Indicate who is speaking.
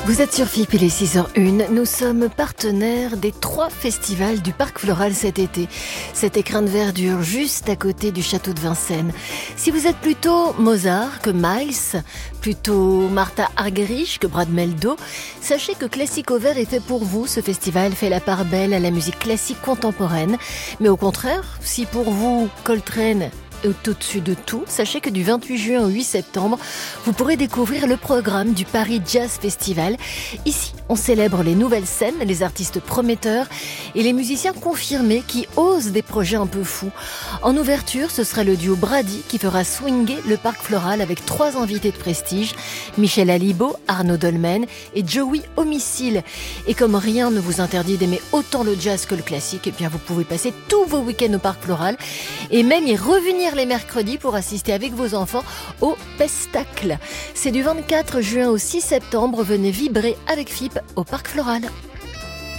Speaker 1: Vous êtes sur FIP, il est 6h01. Nous sommes partenaires des 3 festivals du Parc Floral cet été. Cet écrin de verdure juste à côté du château de Vincennes. Si vous êtes plutôt Mozart que Miles, plutôt Martha Argerich que Brad Mehldau, sachez que Classique au Vert est fait pour vous. Ce festival fait la part belle à la musique classique contemporaine. Mais au contraire, si pour vous Coltrane est au-dessus de tout, sachez que du 28 juin au 8 septembre, vous pourrez découvrir le programme du Paris Jazz Festival. Ici, on célèbre les nouvelles scènes, les artistes prometteurs et les musiciens confirmés qui osent des projets un peu fous. En ouverture, ce sera le duo Brady qui fera swinger le Parc Floral avec 3 invités de prestige, Michel Alibo, Arnaud Dolmen et Joey Homicile. Et comme rien ne vous interdit d'aimer autant le jazz que le classique, eh bien vous pouvez passer tous vos week-ends au Parc Floral et même y revenir les mercredis pour assister avec vos enfants au Pestacle. C'est du 24 juin au 6 septembre. Venez vibrer avec FIP au Parc Floral.